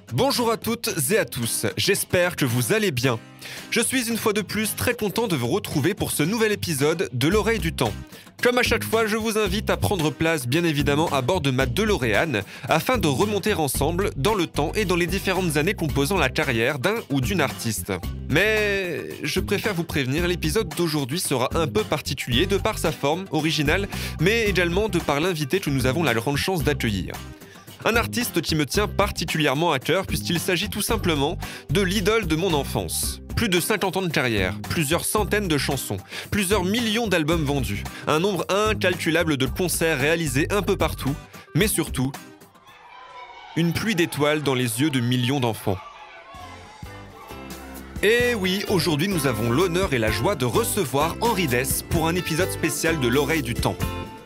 Bonjour à toutes et à tous, j'espère que vous allez bien. Je suis une fois de plus très content de vous retrouver pour ce nouvel épisode de l'Oreille du Temps. Comme à chaque fois, je vous invite à prendre place bien évidemment à bord de ma DeLorean afin de remonter ensemble dans le temps et dans les différentes années composant la carrière d'un ou d'une artiste. Mais je préfère vous prévenir, l'épisode d'aujourd'hui sera un peu particulier de par sa forme originale, mais également de par l'invité que nous avons la grande chance d'accueillir. Un artiste qui me tient particulièrement à cœur puisqu'il s'agit tout simplement de l'idole de mon enfance. Plus de 50 ans de carrière, plusieurs centaines de chansons, plusieurs millions d'albums vendus, un nombre incalculable de concerts réalisés un peu partout, mais surtout, une pluie d'étoiles dans les yeux de millions d'enfants. Et oui, aujourd'hui nous avons l'honneur et la joie de recevoir Henri Dess pour un épisode spécial de l'Oreille du Temps.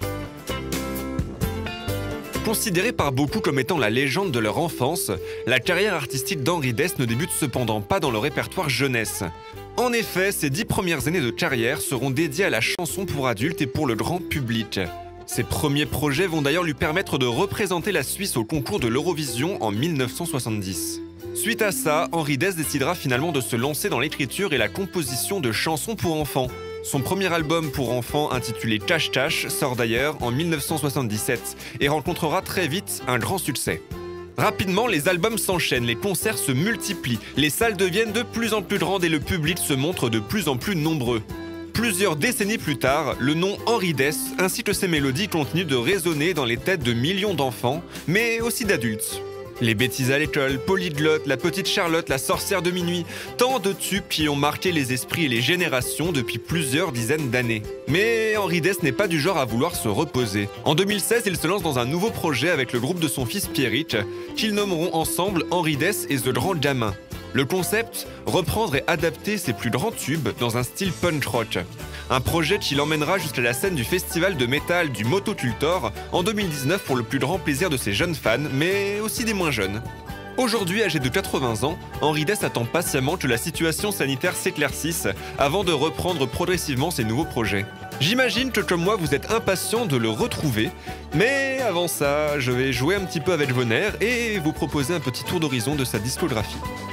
Considérée par beaucoup comme étant la légende de leur enfance, la carrière artistique d'Henri Dess ne débute cependant pas dans le répertoire jeunesse. En effet, ses 10 premières années de carrière seront dédiées à la chanson pour adultes et pour le grand public. Ses premiers projets vont d'ailleurs lui permettre de représenter la Suisse au concours de l'Eurovision en 1970. Suite à ça, Henri Dess décidera finalement de se lancer dans l'écriture et la composition de chansons pour enfants. Son premier album pour enfants intitulé Cache Cache sort d'ailleurs en 1977 et rencontrera très vite un grand succès. Rapidement, les albums s'enchaînent, les concerts se multiplient, les salles deviennent de plus en plus grandes et le public se montre de plus en plus nombreux. Plusieurs décennies plus tard, le nom Henri Dess ainsi que ses mélodies continuent de résonner dans les têtes de millions d'enfants, mais aussi d'adultes. Les bêtises à l'école, Polyglotte, La Petite Charlotte, La Sorcière de Minuit, tant de tubes qui ont marqué les esprits et les générations depuis plusieurs dizaines d'années. Mais Henri Dess n'est pas du genre à vouloir se reposer. En 2016, il se lance dans un nouveau projet avec le groupe de son fils Pierrick, qu'ils nommeront ensemble Henri Dess et The Grand Gamin. Le concept, reprendre et adapter ses plus grands tubes dans un style punk rock. Un projet qui l'emmènera jusqu'à la scène du festival de métal du Motocultor en 2019 pour le plus grand plaisir de ses jeunes fans, mais aussi des moins jeunes. Aujourd'hui, âgé de 80 ans, Henri Dess attend patiemment que la situation sanitaire s'éclaircisse avant de reprendre progressivement ses nouveaux projets. J'imagine que comme moi, vous êtes impatient de le retrouver, mais avant ça, je vais jouer un petit peu avec vos nerfs et vous proposer un petit tour d'horizon de sa discographie.